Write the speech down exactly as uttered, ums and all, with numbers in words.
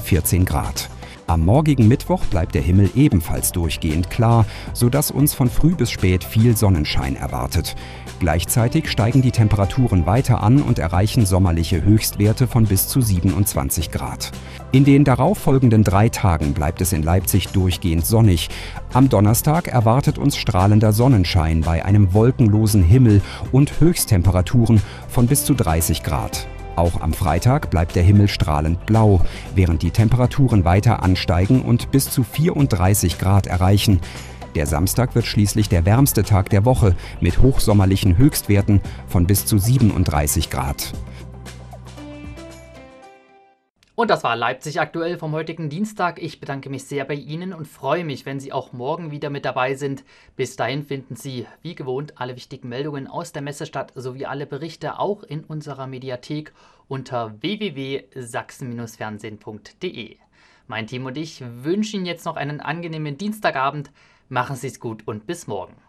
vierzehn Grad. Am morgigen Mittwoch bleibt der Himmel ebenfalls durchgehend klar, sodass uns von früh bis spät viel Sonnenschein erwartet. Gleichzeitig steigen die Temperaturen weiter an und erreichen sommerliche Höchstwerte von bis zu siebenundzwanzig Grad. In den darauffolgenden drei Tagen bleibt es in Leipzig durchgehend sonnig. Am Donnerstag erwartet uns strahlender Sonnenschein bei einem wolkenlosen Himmel und Höchsttemperaturen von bis zu dreißig Grad. Auch am Freitag bleibt der Himmel strahlend blau, während die Temperaturen weiter ansteigen und bis zu vierunddreißig Grad erreichen. Der Samstag wird schließlich der wärmste Tag der Woche mit hochsommerlichen Höchstwerten von bis zu siebenunddreißig Grad. Und das war Leipzig aktuell vom heutigen Dienstag. Ich bedanke mich sehr bei Ihnen und freue mich, wenn Sie auch morgen wieder mit dabei sind. Bis dahin finden Sie, wie gewohnt, alle wichtigen Meldungen aus der Messestadt sowie alle Berichte auch in unserer Mediathek unter w w w punkt sachsen Bindestrich fernsehen punkt d e. Mein Team und ich wünschen Ihnen jetzt noch einen angenehmen Dienstagabend. Machen Sie es gut und bis morgen.